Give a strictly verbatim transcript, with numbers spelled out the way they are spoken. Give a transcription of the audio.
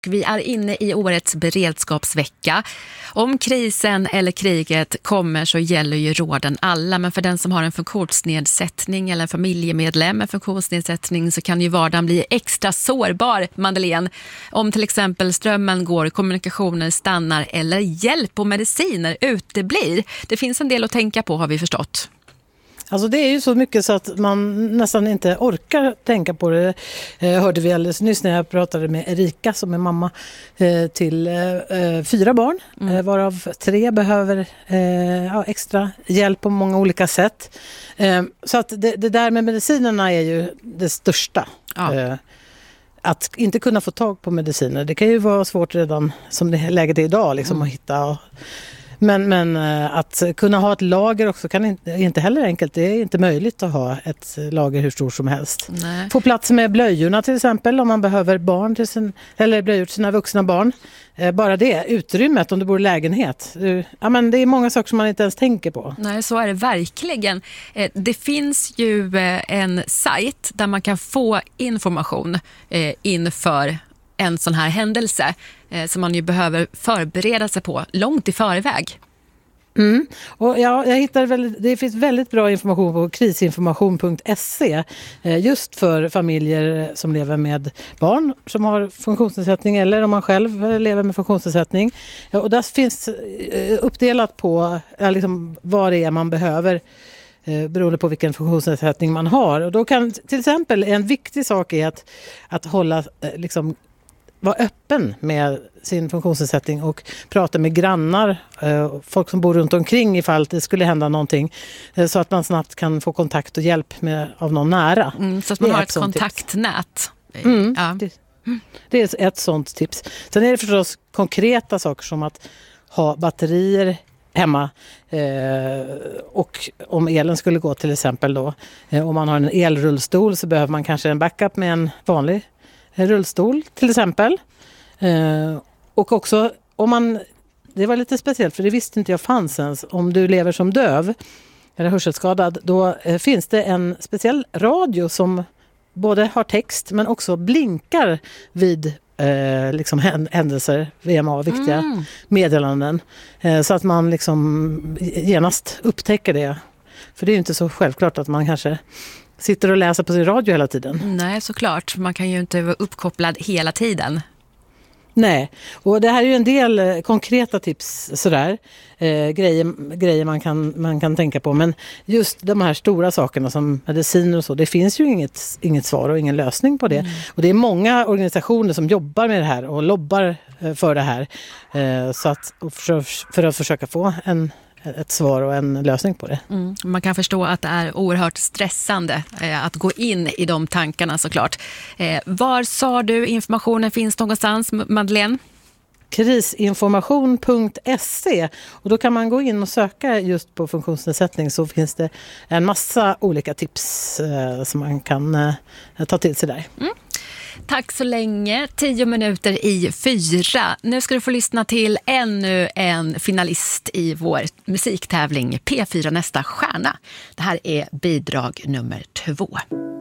Vi är inne i årets beredskapsvecka. Om krisen eller kriget kommer så gäller ju råden alla. Men för den som har en funktionsnedsättning eller en familjemedlem med funktionsnedsättning så kan ju vardagen bli extra sårbar, Madeleine. Om till exempel strömmen går, kommunikationer stannar eller hjälp och mediciner uteblir. Det finns en del att tänka på, har vi förstått. Alltså det är ju så mycket så att man nästan inte orkar tänka på det. Eh, hörde vi alldeles nyss när jag pratade med Erika som är mamma eh, till eh, fyra barn. Mm. Eh, varav tre behöver eh, ja, extra hjälp på många olika sätt. Eh, så att det, det där med medicinerna är ju det största. Ja. Eh, att inte kunna få tag på mediciner. Det kan ju vara svårt redan som det läget är idag liksom, mm. att hitta... Och, Men, men att kunna ha ett lager också kan inte, inte heller enkelt. Det är inte möjligt att ha ett lager hur stort som helst. Nej. Få plats med blöjorna till exempel om man behöver barn till sin, eller blöjor till sina vuxna barn. Bara det, utrymmet om du bor i lägenhet. Ja, men det är många saker som man inte ens tänker på. Nej, så är det verkligen. Det finns ju en sajt där man kan få information inför en sån här händelse eh, som man ju behöver förbereda sig på långt i förväg. Mm. Och ja, jag hittar väldigt, det finns väldigt bra information på krisinformation punkt se eh, just för familjer som lever med barn som har funktionsnedsättning eller om man själv lever med funktionsnedsättning. Ja, och där finns eh, uppdelat på ja, liksom, vad det är man behöver eh, beroende på vilken funktionsnedsättning man har. Och då kan till exempel en viktig sak är att, att hålla eh, liksom vara öppen med sin funktionsnedsättning och prata med grannar, folk som bor runt omkring ifall det skulle hända någonting, så att man snabbt kan få kontakt och hjälp med, av någon nära. Mm, så att man har ett, ett kontaktnät. Mm, ja. det, det är ett sånt tips. Sen är det förstås konkreta saker som att ha batterier hemma eh, och om elen skulle gå till exempel då, eh, om man har en elrullstol så behöver man kanske en backup med en vanlig rullstol till exempel. Eh, och också om man, det var lite speciellt för det visste inte jag fanns ens, om du lever som döv eller hörselskadad, då eh, finns det en speciell radio som både har text men också blinkar vid eh, liksom händelser, V M A, viktiga mm. meddelanden. Eh, så att man liksom genast upptäcker det. För det är ju inte så självklart att man kanske sitter och läser på sin radio hela tiden. Nej, såklart. Man kan ju inte vara uppkopplad hela tiden. Nej, och det här är ju en del eh, konkreta tips sådär. Eh, grejer grejer man, kan, man kan tänka på. Men just de här stora sakerna som mediciner och så, det finns ju inget, inget svar och ingen lösning på det. Mm. Och det är många organisationer som jobbar med det här och lobbar eh, för det här. Eh, så att, för, för att försöka få en ett svar och en lösning på det. Mm. Man kan förstå att det är oerhört stressande eh, att gå in i de tankarna såklart. Eh, var sa du informationen finns någonstans, Madeleine? krisinformation punkt se och då kan man gå in och söka just på funktionsnedsättning så finns det en massa olika tips eh, som man kan eh, ta till sig där. Mm. Tack så länge. Tio minuter i fyra. Nu ska du få lyssna till ännu en finalist i vår musiktävling P fyra Nästa stjärna. Det här är bidrag nummer två.